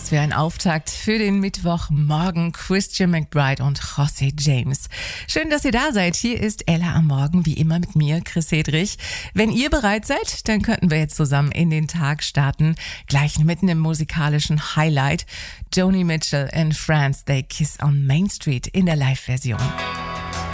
Was für ein Auftakt für den Mittwochmorgen. Christian McBride und José James. Schön, dass ihr da seid. Hier ist Ella am Morgen, wie immer mit mir, Chris Hedrich. Wenn ihr bereit seid, dann könnten wir jetzt zusammen in den Tag starten. Gleich mitten im musikalischen Highlight. Joni Mitchell and Friends, They Kiss on Main Street in der Live-Version.